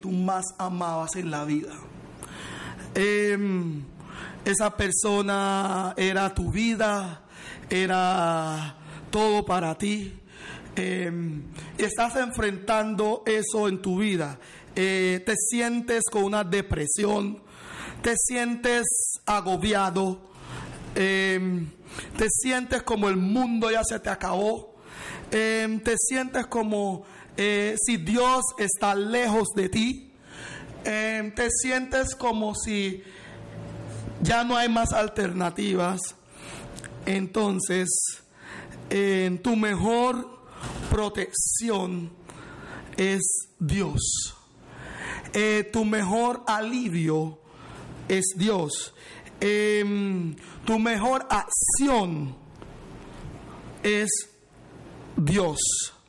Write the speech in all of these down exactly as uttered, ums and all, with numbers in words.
tú más amabas en la vida. Eh, esa persona era tu vida, era todo para ti. Eh, estás enfrentando eso en tu vida. Eh, te sientes con una depresión, te sientes agobiado, eh, te sientes como el mundo ya se te acabó, eh, te sientes como eh, si Dios está lejos de ti, eh, te sientes como si ya no hay más alternativas. Entonces, eh, tu mejor protección es Dios. Eh, tu mejor alivio es Dios. Eh, tu mejor acción es Dios.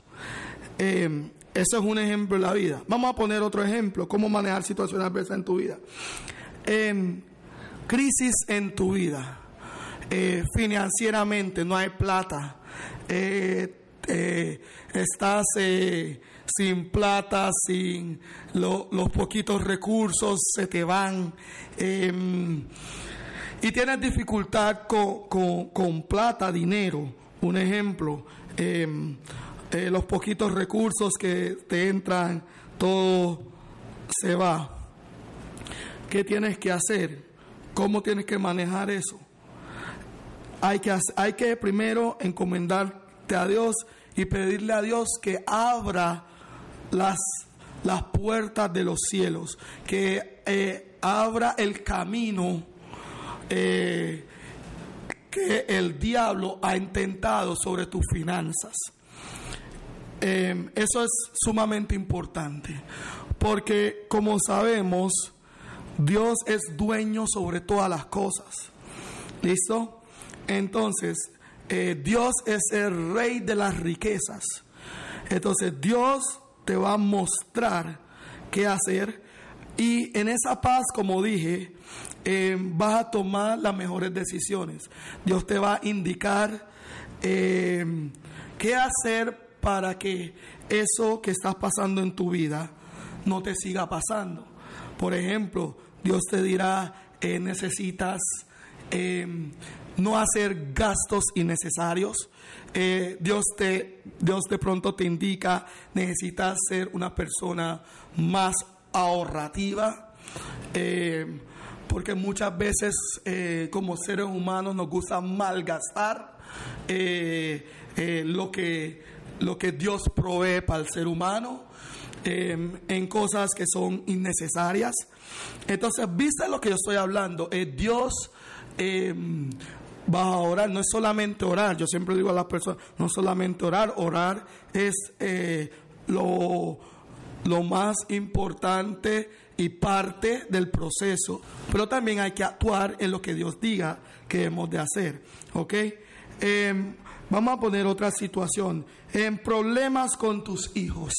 Eh, ese es un ejemplo de la vida. Vamos a poner otro ejemplo. Cómo manejar situaciones adversas en tu vida. Eh, crisis en tu vida. Eh, financieramente no hay plata. Eh, Eh, estás eh, sin plata, sin lo, los poquitos recursos se te van, eh, y tienes dificultad con, con, con plata, dinero. Un ejemplo, eh, eh, los poquitos recursos que te entran, todo se va. ¿Qué tienes que hacer? ¿Cómo tienes que manejar eso? Hay que, hay que primero encomendarte a Dios y pedirle a Dios que abra las, las puertas de los cielos, que eh, abra el camino eh, que el diablo ha intentado sobre tus finanzas. Eh, eso es sumamente importante, porque como sabemos, Dios es dueño sobre todas las cosas. ¿Listo? Entonces, Eh, Dios es el rey de las riquezas. Entonces Dios te va a mostrar qué hacer, y en esa paz, como dije, eh, vas a tomar las mejores decisiones. Dios te va a indicar eh, qué hacer para que eso que estás pasando en tu vida no te siga pasando. Por ejemplo, Dios te dirá, eh, necesitas eh, no hacer gastos innecesarios. Eh, Dios te, Dios de pronto te indica, necesitas ser una persona más ahorrativa, eh, porque muchas veces eh, como seres humanos nos gusta malgastar eh, eh, lo que lo que Dios provee para el ser humano, eh, en cosas que son innecesarias. Entonces, ¿viste lo que yo estoy hablando? Eh, Dios eh, vas a orar, no es solamente orar. Yo siempre digo a las personas, no solamente orar, orar es eh, lo, lo más importante y parte del proceso, pero también hay que actuar en lo que Dios diga que hemos de hacer, ¿ok? Eh, vamos a poner otra situación, en problemas con tus hijos.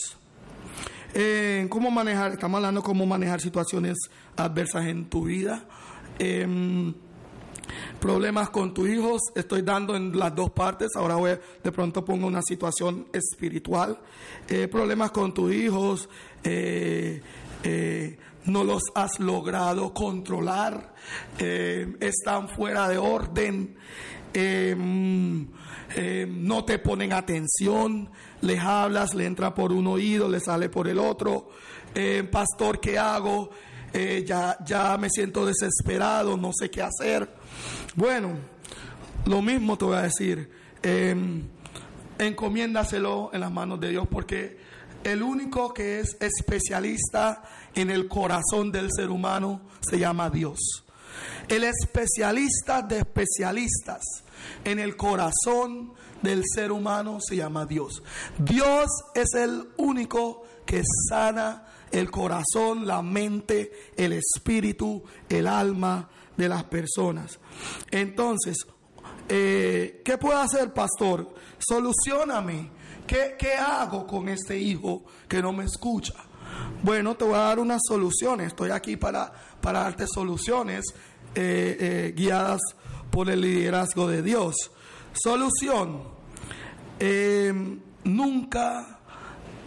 Eh, ¿Cómo manejar? Estamos hablando de cómo manejar situaciones adversas en tu vida. Eh, Problemas con tus hijos, estoy dando en las dos partes. Ahora voy, de pronto pongo una situación espiritual. Eh, problemas con tus hijos, eh, eh, no los has logrado controlar, eh, están fuera de orden, eh, eh, no te ponen atención, les hablas, le entra por un oído, le sale por el otro. Eh, pastor, ¿qué hago? Eh, ya, ya me siento desesperado, no sé qué hacer. Bueno, lo mismo te voy a decir, eh, encomiéndaselo en las manos de Dios, porque el único que es especialista en el corazón del ser humano se llama Dios. El especialista de especialistas en el corazón del ser humano se llama Dios. Dios es el único que sana el corazón, la mente, el espíritu, el alma de las personas. Entonces, eh, ¿qué puedo hacer, pastor? Solucióname. ¿Qué, ¿Qué hago con este hijo que no me escucha? Bueno, te voy a dar unas soluciones. Estoy aquí para, para darte soluciones eh, eh, guiadas por el liderazgo de Dios. Solución. Eh, nunca... Eh,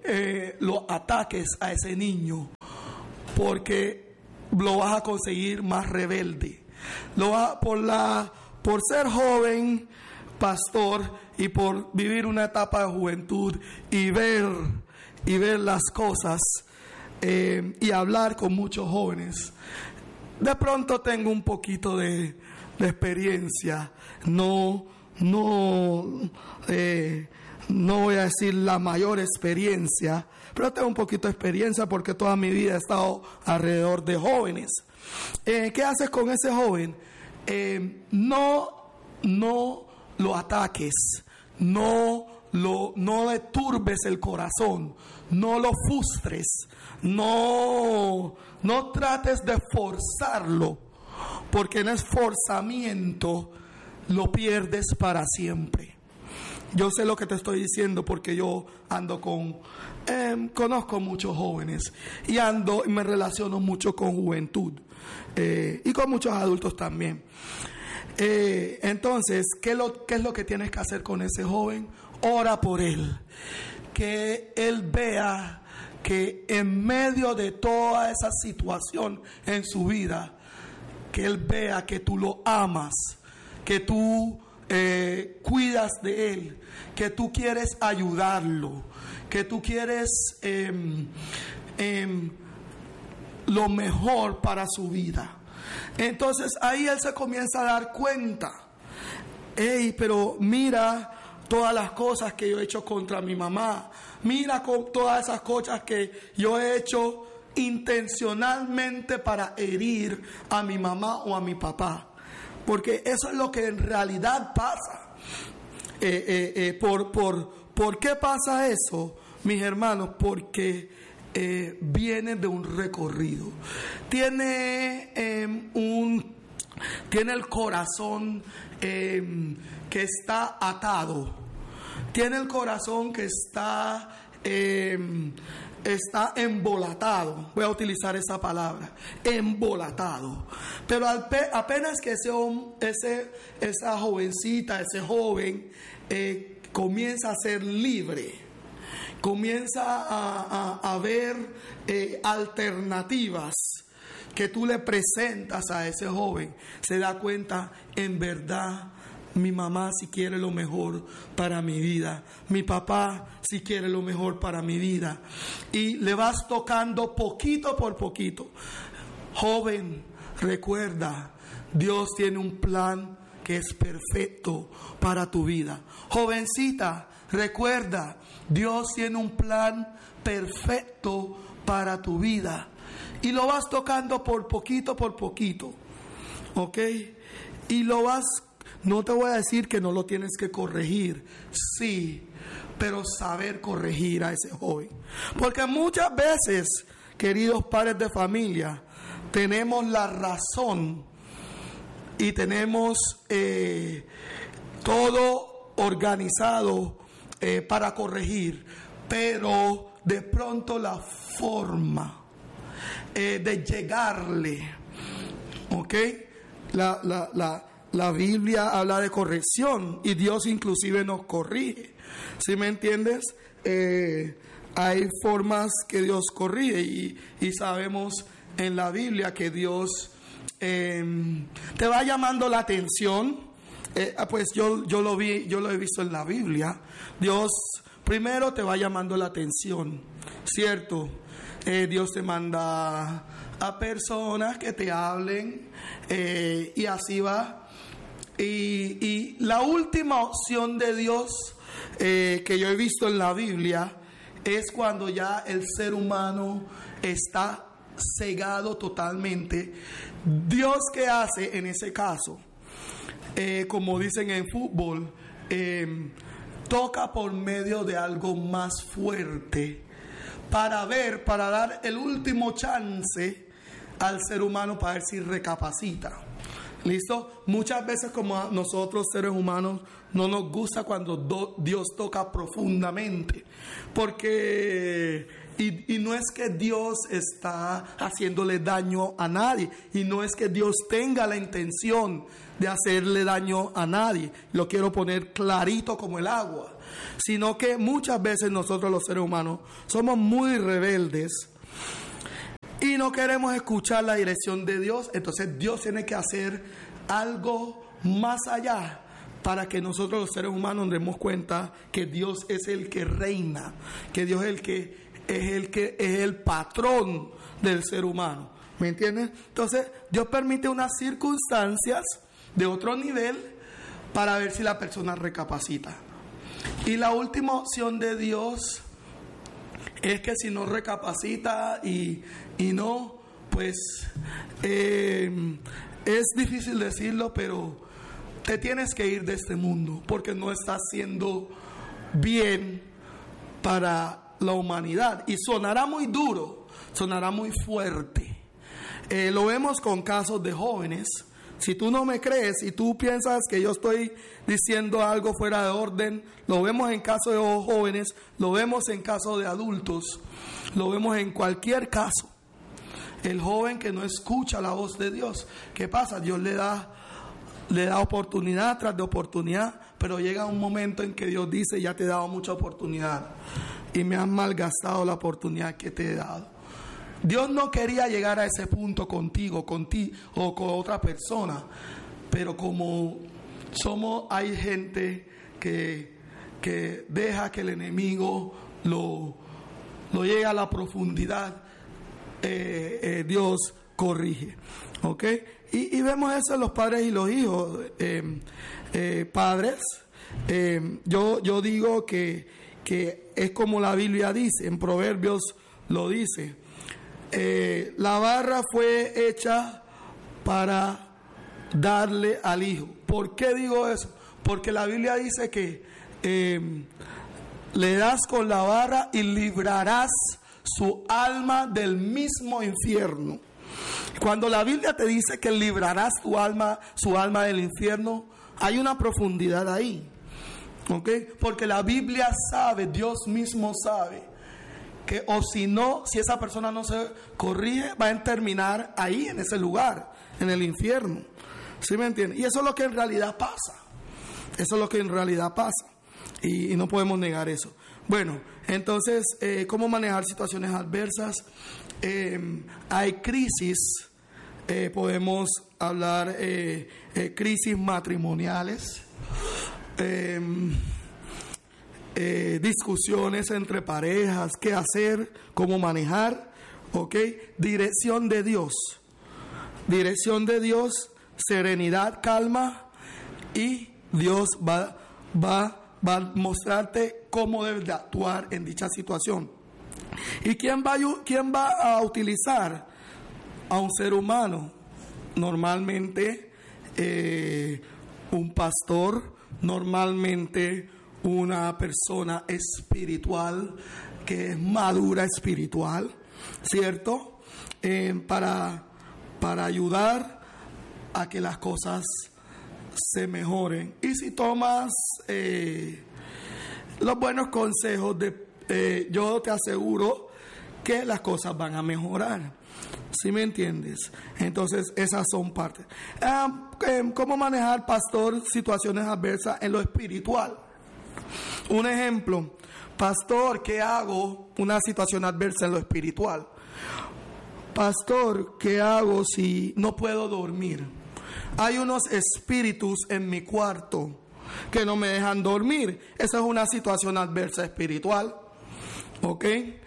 eh, lo ataques a ese niño, porque lo vas a conseguir más rebelde. Lo va, por, la, por ser joven, pastor, y por vivir una etapa de juventud y ver, y ver las cosas eh, y hablar con muchos jóvenes, de pronto tengo un poquito de, de experiencia. No, no, eh, no voy a decir la mayor experiencia, pero tengo un poquito de experiencia porque toda mi vida he estado alrededor de jóvenes. Eh, ¿Qué haces con ese joven? Eh, no, no lo ataques, no, lo, no le turbes el corazón, no lo frustres, no, no trates de forzarlo, porque en esforzamiento lo pierdes para siempre. Yo sé lo que te estoy diciendo porque yo ando con, eh, conozco muchos jóvenes y ando y me relaciono mucho con juventud eh, y con muchos adultos también. Eh, entonces, ¿qué, lo, ¿qué es lo que tienes que hacer con ese joven? Ora por él, que él vea que en medio de toda esa situación en su vida, que él vea que tú lo amas, que tú eh, cuidas de él, que tú quieres ayudarlo, que tú quieres eh, eh, lo mejor para su vida. Entonces ahí él se comienza a dar cuenta. Hey, pero mira todas las cosas que yo he hecho contra mi mamá. Mira con todas esas cosas que yo he hecho intencionalmente para herir a mi mamá o a mi papá. Porque eso es lo que en realidad pasa. Eh, eh, eh, por, por, ¿Por qué pasa eso, mis hermanos? Porque Eh, viene de un recorrido, tiene eh, un tiene el corazón eh, que está atado, tiene el corazón que está eh, está embolatado. Voy a utilizar esa palabra, embolatado. Pero al pe- apenas que ese, ese esa jovencita, ese joven eh, comienza a ser libre, comienza a, a, a ver eh, alternativas que tú le presentas a ese joven, se da cuenta, en verdad, mi mamá si quiere lo mejor para mi vida, mi papá si quiere lo mejor para mi vida, y le vas tocando poquito por poquito. Joven, recuerda, Dios tiene un plan que es perfecto para tu vida. Jovencita, recuerda, Dios tiene un plan perfecto para tu vida. Y lo vas tocando por poquito, por poquito. ¿Ok? Y lo vas, no te voy a decir que no lo tienes que corregir. Sí, pero saber corregir a ese joven. Porque muchas veces, queridos padres de familia, tenemos la razón y tenemos eh, todo organizado eh, para corregir, pero de pronto la forma eh, de llegarle, ¿ok? La, la, la, la Biblia habla de corrección y Dios inclusive nos corrige, ¿sí me entiendes? Eh, hay formas que Dios corrige y, y sabemos en la Biblia que Dios eh, te va llamando la atención. Eh, pues yo, yo lo vi, yo lo he visto en la Biblia. Dios primero te va llamando la atención, ¿cierto? Eh, Dios te manda a personas que te hablen eh, y así va. Y, y la última opción de Dios eh, que yo he visto en la Biblia es cuando ya el ser humano está cegado totalmente. Dios, ¿qué hace en ese caso? Eh, como dicen en fútbol, eh, toca por medio de algo más fuerte para ver, para dar el último chance al ser humano para ver si recapacita. ¿Listo? Muchas veces como a nosotros seres humanos no nos gusta cuando do, Dios toca profundamente, porque y, y no es que Dios está haciéndole daño a nadie, y no es que Dios tenga la intención de hacerle daño a nadie. Lo quiero poner clarito como el agua. sino que muchas veces nosotros los seres humanos somos muy rebeldes y no queremos escuchar la dirección de Dios. Entonces Dios tiene que hacer algo más allá para que nosotros los seres humanos nos demos cuenta que Dios es el que reina, que Dios es el que es el que es el patrón del ser humano. ¿Me entiendes? Entonces Dios permite unas circunstancias de otro nivel para ver si la persona recapacita. Y la última opción de Dios es que si no recapacita y, y no, pues eh, es difícil decirlo, pero te tienes que ir de este mundo porque no estás haciendo bien para la humanidad. Y sonará muy duro, sonará muy fuerte. Eh, lo vemos con casos de jóvenes. Si tú no me crees y tú piensas que yo estoy diciendo algo fuera de orden, lo vemos en caso de jóvenes, lo vemos en caso de adultos, lo vemos en cualquier caso. El joven que no escucha la voz de Dios, ¿qué pasa? Dios le da, le da oportunidad tras de oportunidad, pero llega un momento en que Dios dice: ya te he dado mucha oportunidad y me has malgastado la oportunidad que te he dado. Dios no quería llegar a ese punto contigo, contigo o con otra persona, pero como somos, hay gente que, que deja que el enemigo lo, lo llegue a la profundidad, eh, eh, Dios corrige, ¿ok? Y, y vemos eso en los padres y los hijos. Eh, eh, padres, eh, yo, yo digo que, que es como la Biblia dice, en Proverbios lo dice. Eh, la barra fue hecha para darle al hijo. ¿Por qué digo eso? Porque la Biblia dice que eh, le das con la barra y librarás su alma del mismo infierno. Cuando la Biblia te dice que librarás tu alma, su alma del infierno, hay una profundidad ahí, ¿ok? Porque la Biblia sabe, Dios mismo sabe que, o si no, si esa persona no se corrige, va a terminar ahí, en ese lugar, en el infierno. ¿Sí me entienden? Y eso es lo que en realidad pasa. Eso es lo que en realidad pasa. Y, y no podemos negar eso. Bueno, entonces, eh, ¿cómo manejar situaciones adversas? Eh, hay crisis, eh, podemos hablar eh, eh, crisis matrimoniales, eh, Eh, discusiones entre parejas, qué hacer, cómo manejar, ¿ok? Dirección de Dios, dirección de Dios, serenidad, calma, y Dios va, va, va a mostrarte cómo debes de actuar en dicha situación. ¿Y quién va, a, quién va a utilizar a un ser humano? Normalmente eh, un pastor, normalmente una persona espiritual que es madura espiritual, ¿cierto? Eh, para, para ayudar a que las cosas se mejoren. Y si tomas eh, los buenos consejos, de, eh, yo te aseguro que las cosas van a mejorar. ¿Sí me entiendes? Entonces, esas son partes. Ah, eh, ¿Cómo manejar, pastor, situaciones adversas en lo espiritual? Un ejemplo: pastor, ¿qué hago? Una situación adversa en lo espiritual. Pastor, ¿qué hago si no puedo dormir? Hay unos espíritus en mi cuarto que no me dejan dormir. Esa es una situación adversa espiritual, ¿ok?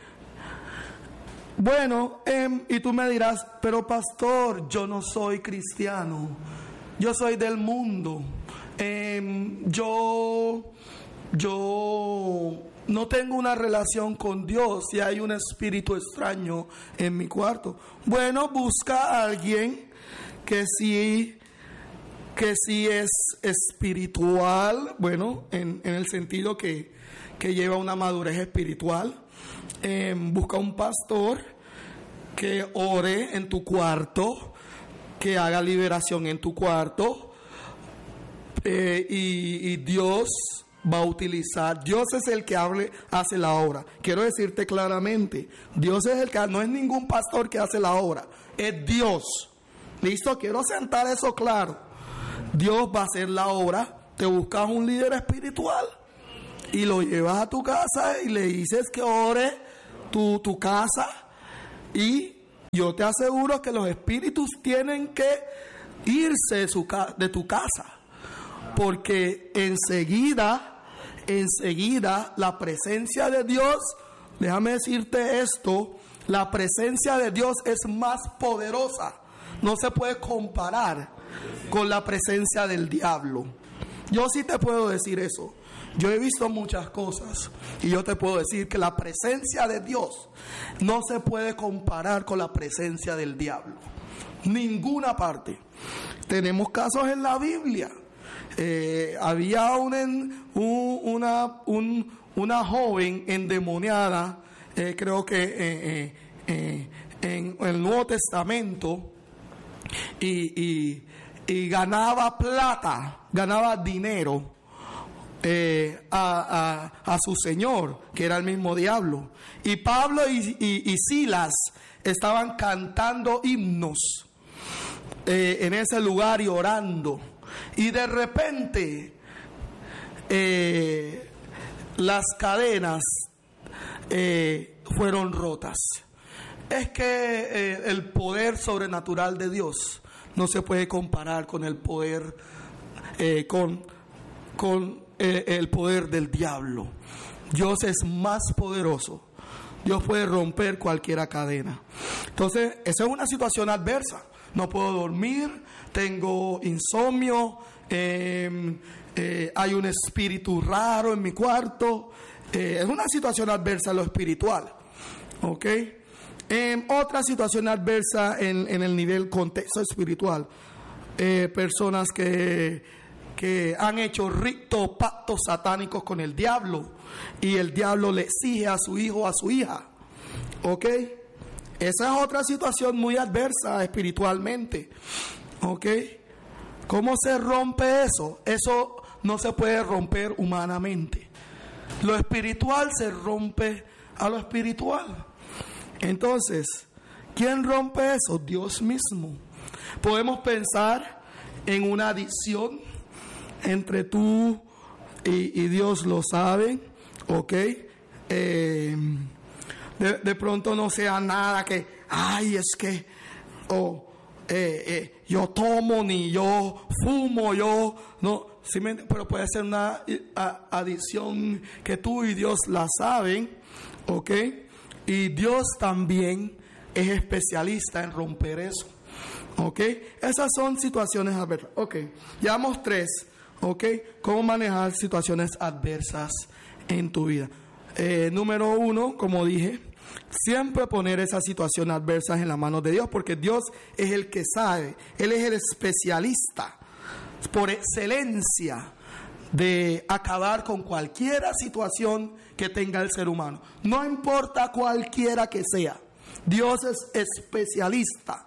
Bueno, eh, y tú me dirás: pero pastor, yo no soy cristiano, yo soy del mundo, eh, yo... Yo no tengo una relación con Dios y hay un espíritu extraño en mi cuarto. Bueno, busca a alguien que sí, que sí es espiritual, bueno, en, en el sentido que, que lleva una madurez espiritual. Eh, busca un pastor que ore en tu cuarto, que haga liberación en tu cuarto, eh, y, y Dios va a utilizar. Dios es el que hable, hace la obra. Quiero decirte claramente, Dios es el que, no es ningún pastor que hace la obra, es Dios. ¿Listo? Quiero sentar eso claro. Dios va a hacer la obra. Te buscas un líder espiritual y lo llevas a tu casa y le dices que ore tu, tu casa, y yo te aseguro que los espíritus tienen que irse de, su, de tu casa, porque enseguida, enseguida la presencia de Dios, déjame decirte esto, la presencia de Dios es más poderosa, no se puede comparar con la presencia del diablo. Yo sí te puedo decir eso. Yo he visto muchas cosas y yo te puedo decir que la presencia de Dios no se puede comparar con la presencia del diablo. Ninguna parte. Tenemos casos en la Biblia. Eh, había un, un, una, un, una joven endemoniada, eh, creo que eh, eh, eh, en el Nuevo Testamento, y, y, y ganaba plata, ganaba dinero eh, a, a, a su señor, que era el mismo diablo. Y Pablo y, y, y Silas estaban cantando himnos eh, en ese lugar y orando. Y de repente eh, las cadenas eh, fueron rotas. Es que eh, el poder sobrenatural de Dios no se puede comparar con el poder, eh, con, con eh, el poder del diablo. Dios es más poderoso. Dios puede romper cualquier cadena. Entonces, esa es una situación adversa. No puedo dormir, tengo insomnio, eh, eh, hay un espíritu raro en mi cuarto. Eh, es una situación adversa en lo espiritual. ¿Ok? Eh, otra situación adversa en, en el nivel contexto espiritual. Eh, personas que, que han hecho ritos, pactos satánicos con el diablo, y el diablo le exige a su hijo o a su hija. ¿Ok? Esa es otra situación muy adversa espiritualmente. ¿Ok? ¿Cómo se rompe eso? Eso no se puede romper humanamente. Lo espiritual se rompe a lo espiritual. Entonces, ¿quién rompe eso? Dios mismo. Podemos pensar en una adicción entre tú y, y Dios, lo saben. ¿Ok? Eh... De, de pronto no sea nada que, ay, es que, oh, eh, eh, yo tomo, ni yo fumo, yo, no, ¿sí me, pero puede ser una a, adicción que tú y Dios la saben, ¿ok? Y Dios también es especialista en romper eso, ¿ok? Esas son situaciones adversas, ¿ok? Llevamos tres, ¿ok? ¿Cómo manejar situaciones adversas en tu vida? Eh, número uno, como dije, siempre poner esas situaciones adversas en las manos de Dios, porque Dios es el que sabe, Él es el especialista por excelencia de acabar con cualquier situación que tenga el ser humano. No importa cualquiera que sea, Dios es especialista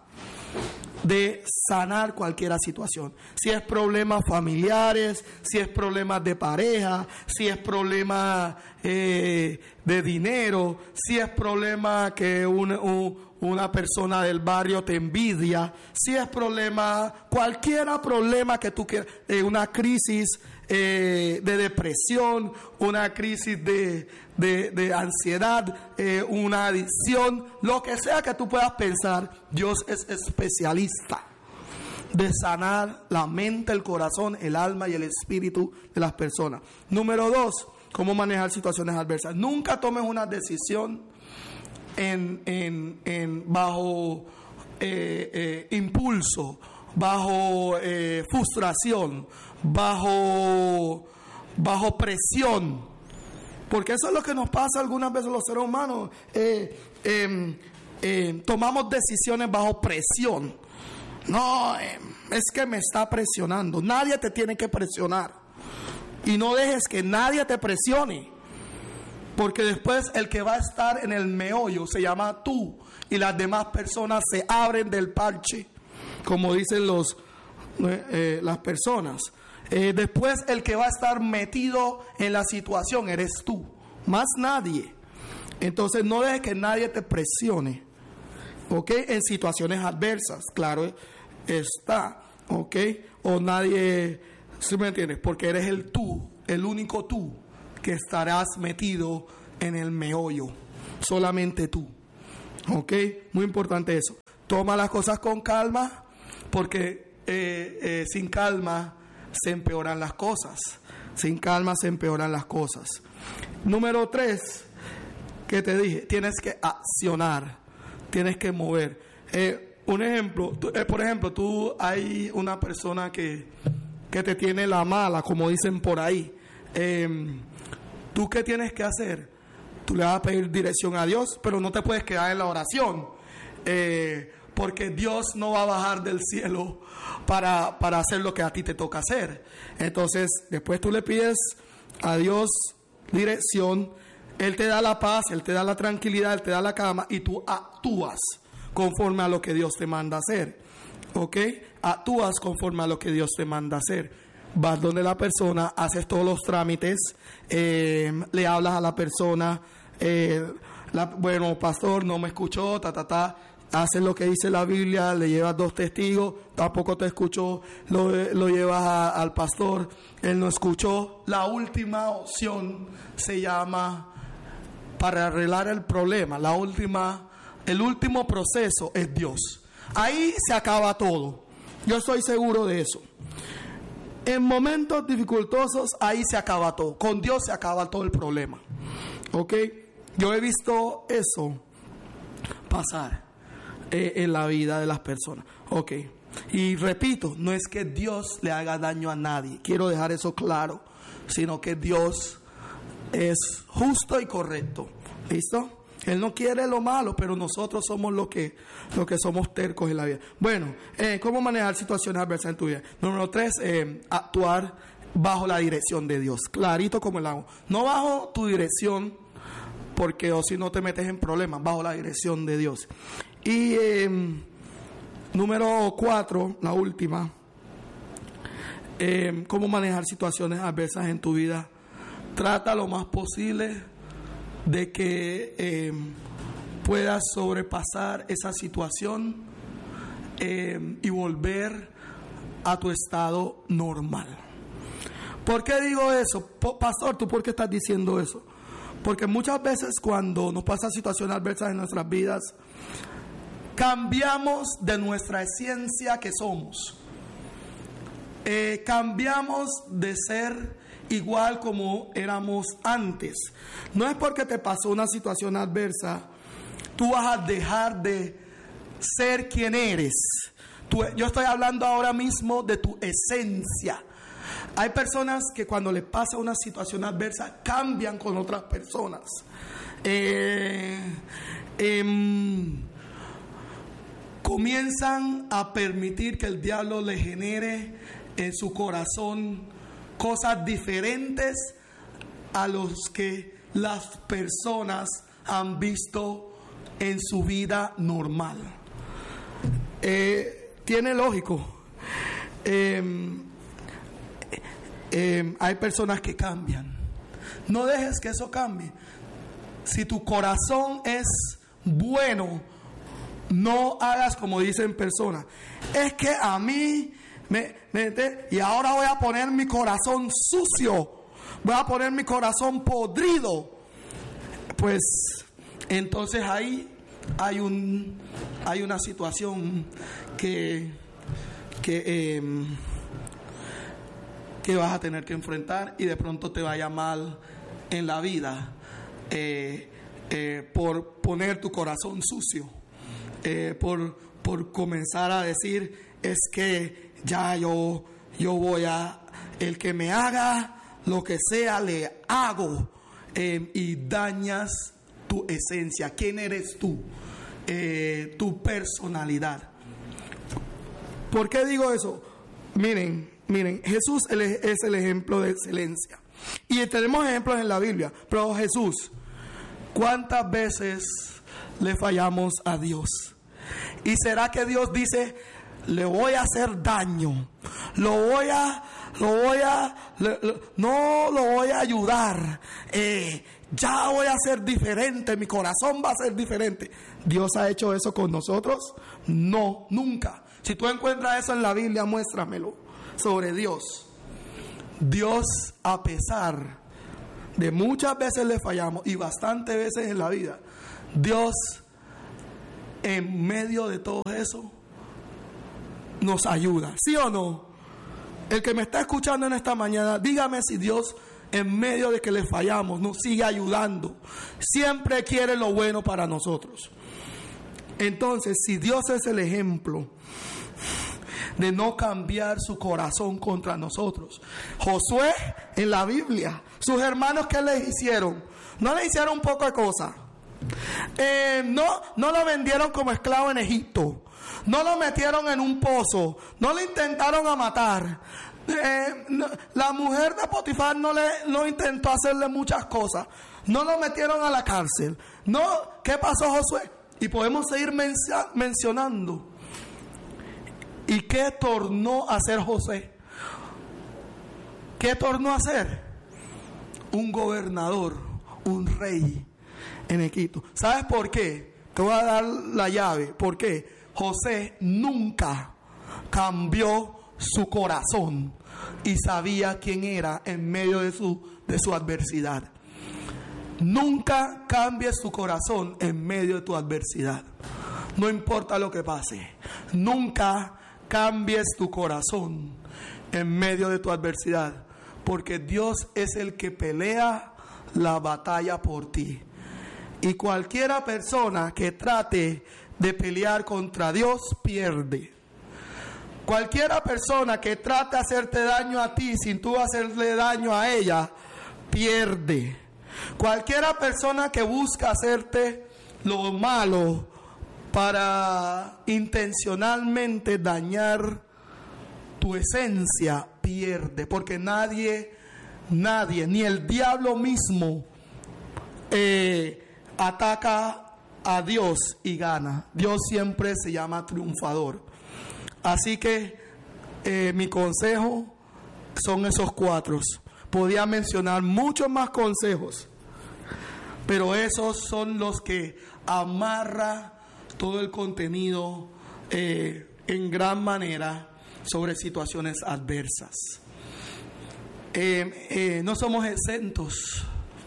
de sanar cualquier situación. Si es problemas familiares, si es problemas de pareja, si es problema eh, de dinero, si es problema que un, un, una persona del barrio te envidia, si es problema, cualquier problema que tú quieras, eh, una crisis eh, de depresión, una crisis de, de, de ansiedad, eh, una adicción, lo que sea que tú puedas pensar, Dios es especialista de sanar la mente, el corazón, el alma y el espíritu de las personas. Número dos, cómo manejar situaciones adversas. Nunca tomes una decisión en, en, en bajo eh, eh, impulso, bajo eh, frustración, bajo, bajo presión, porque eso es lo que nos pasa algunas veces a los seres humanos. Eh, eh, eh, tomamos decisiones bajo presión. No, eh, es que me está presionando. Nadie te tiene que presionar, y no dejes que nadie te presione, porque después el que va a estar en el meollo se llama tú, y las demás personas se abren del parche, como dicen los eh, eh, las personas. Eh, después el que va a estar metido en la situación eres tú, más nadie. Entonces no dejes que nadie te presione, ¿ok? En situaciones adversas, claro está, ¿ok? O nadie, ¿sí me entiendes? Porque eres el tú, el único tú que estarás metido en el meollo. Solamente tú. ¿Ok? Muy importante eso. Toma las cosas con calma, porque eh, eh, sin calma se empeoran las cosas. Sin calma se empeoran las cosas. Número tres, que te dije, tienes que accionar, tienes que mover. Eh, un ejemplo, tú, eh, por ejemplo, tú hay una persona que, que te tiene la mala, como dicen por ahí. Eh, ¿Tú qué tienes que hacer? Tú le vas a pedir dirección a Dios, pero no te puedes quedar en la oración. Eh, porque Dios no va a bajar del cielo para, para hacer lo que a ti te toca hacer. Entonces, después tú le pides a Dios dirección, Él te da la paz, Él te da la tranquilidad, Él te da la calma, y tú actúas conforme a lo que Dios te manda hacer. ¿Ok? Actúas conforme a lo que Dios te manda hacer. Vas donde la persona, haces todos los trámites, eh, le hablas a la persona, eh, la, bueno, pastor, no me escuchó, ta, ta, ta. Haces lo que dice la Biblia, le llevas dos testigos, tampoco te escuchó, lo, lo llevas a, al pastor, él no escuchó. La última opción se llama, para arreglar el problema, la última, el último proceso es Dios. Ahí se acaba todo. Yo estoy seguro de eso. En momentos dificultosos, ahí se acaba todo. Con Dios se acaba todo el problema. ¿Ok? Yo he visto eso pasar en la vida de las personas. Ok. Y repito, no es que Dios le haga daño a nadie. Quiero dejar eso claro. Sino que Dios es justo y correcto. ¿Listo? Él no quiere lo malo, pero nosotros somos los que, los que somos tercos en la vida. Bueno, eh, ¿cómo manejar situaciones adversas en tu vida? Número tres, eh, actuar bajo la dirección de Dios. Clarito como el agua. No bajo tu dirección, porque o si no te metes en problemas, bajo la dirección de Dios. Y eh, número cuatro, la última, eh, ¿cómo manejar situaciones adversas en tu vida? Trata lo más posible de que eh, puedas sobrepasar esa situación eh, y volver a tu estado normal. ¿Por qué digo eso? Pastor, ¿tú por qué estás diciendo eso? Porque muchas veces cuando nos pasan situaciones adversas en nuestras vidas, cambiamos de nuestra esencia que somos. Eh, cambiamos de ser igual como éramos antes. No es porque te pasó una situación adversa, tú vas a dejar de ser quien eres. Tú, yo estoy hablando ahora mismo de tu esencia. Hay personas que cuando les pasa una situación adversa cambian con otras personas. Eh, eh, comienzan a permitir que el diablo le genere en su corazón cosas diferentes a los que las personas han visto en su vida normal. Eh, tiene lógico. Eh, eh, hay personas que cambian. No dejes que eso cambie. Si tu corazón es bueno, no hagas como dicen personas. Es que a mí me, me, y ahora voy a poner mi corazón sucio. Voy a poner mi corazón podrido. Pues entonces ahí hay un hay una situación que que eh, que vas a tener que enfrentar y de pronto te vaya mal en la vida eh, eh, por poner tu corazón sucio, eh, por por comenzar a decir es que ya yo yo voy a el que me haga lo que sea le hago, eh, y dañas tu esencia, quién eres tú, eh, tu personalidad. ¿Por qué digo eso? Miren, miren, Jesús es el ejemplo de excelencia y tenemos ejemplos en la Biblia, pero Jesús, ¿cuántas veces le fallamos a Dios? ¿Y será que Dios dice, le voy a hacer daño, lo voy a lo voy a le, le, no lo voy a ayudar, eh, ya voy a ser diferente, mi corazón va a ser diferente? ¿Dios ha hecho eso con nosotros? No, nunca. Si tú encuentras eso en la Biblia, muéstramelo sobre Dios. Dios, a pesar de muchas veces le fallamos y bastantes veces en la vida, Dios en medio de todo eso nos ayuda. ¿Sí o no? El que me está escuchando en esta mañana, dígame si Dios en medio de que le fallamos nos sigue ayudando. Siempre quiere lo bueno para nosotros. Entonces, si Dios es el ejemplo de no cambiar su corazón contra nosotros, Josué en la Biblia, sus hermanos, ¿qué les hicieron? No le hicieron un poco de cosas. Eh, no, no lo vendieron como esclavo en Egipto. No lo metieron en un pozo. No le intentaron a matar. Eh, no, la mujer de Potifar no le no intentó hacerle muchas cosas. No lo metieron a la cárcel. No, ¿qué pasó, Josué? Y podemos seguir men- mencionando. ¿Y qué tornó a hacer José? ¿Qué tornó a hacer? Un gobernador, un rey en Egipto. ¿Sabes por qué? Te voy a dar la llave. ¿Por qué? José nunca cambió su corazón y sabía quién era en medio de su, de su adversidad. Nunca cambies tu corazón en medio de tu adversidad. No importa lo que pase. Nunca cambies tu corazón en medio de tu adversidad, porque Dios es el que pelea la batalla por ti. Y cualquiera persona que trate de pelear contra Dios pierde. Cualquiera persona que trate de hacerte daño a ti sin tú hacerle daño a ella pierde. Cualquiera persona que busca hacerte lo malo para intencionalmente dañar tu esencia pierde, porque nadie, nadie, ni el diablo mismo eh, ataca a Dios y gana. Dios siempre se llama triunfador. Así que eh, mi consejo son esos cuatro. Podía mencionar muchos más consejos, pero esos son los que amarra todo el contenido eh, en gran manera sobre situaciones adversas. Eh, eh, no somos exentos.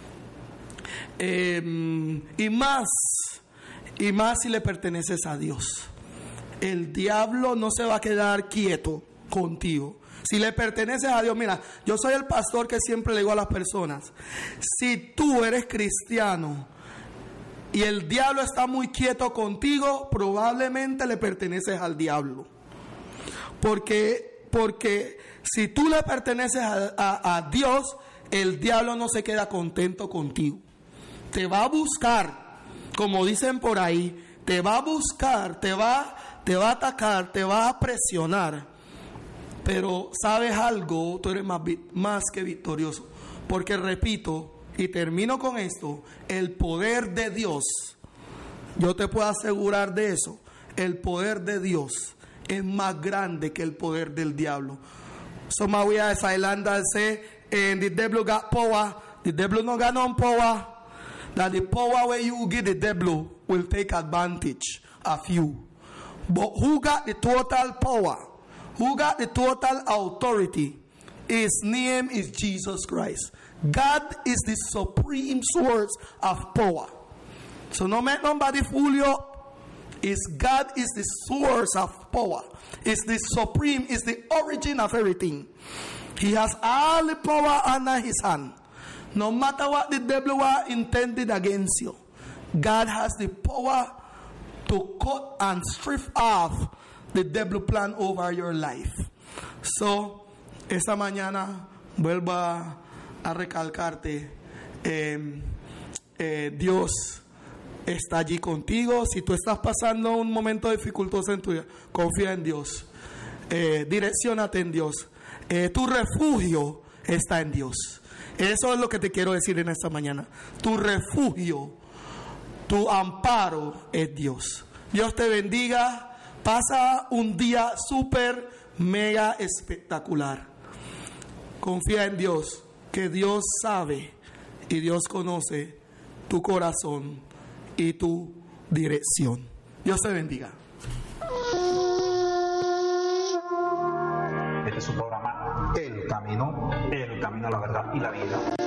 Eh, y más, y más si le perteneces a Dios. El diablo no se va a quedar quieto contigo. Si le perteneces a Dios, mira, yo soy el pastor que siempre le digo a las personas, si tú eres cristiano y el diablo está muy quieto contigo, probablemente le perteneces al diablo. Porque, porque si tú le perteneces a, a, a Dios, el diablo no se queda contento contigo. Te va a buscar, como dicen por ahí, te va a buscar, te va, te va a atacar, te va a presionar. Pero ¿sabes algo? Tú eres más, más que victorioso. Porque repito, y termino con esto, el poder de Dios, yo te puedo asegurar de eso, el poder de Dios es más grande que el poder del diablo. So my way as I land and say, and the devil got power, the devil no got no power. That the power where you give the devil will take advantage of you. But who got the total power? Who got the total authority? His name is Jesus Christ. God is the supreme source of power. So no make nobody fool you. Is God is the source of power. Is the supreme, is the origin of everything. He has all the power under his hand. No matter what the devil was intended against you, God has the power to cut and strip off the devil plan over your life. So, esta mañana vuelvo a, a recalcarte, eh, eh, Dios está allí contigo. Si tú estás pasando un momento dificultoso en tu vida, confía en Dios. Eh, direcciónate en Dios. Eh, tu refugio está en Dios. Eso es lo que te quiero decir en esta mañana. Tu refugio, tu amparo es Dios. Dios te bendiga. Pasa un día súper, mega espectacular. Confía en Dios, que Dios sabe y Dios conoce tu corazón y tu dirección. Dios te bendiga. Este es su programa El Camino, El Camino a la Verdad y la Vida.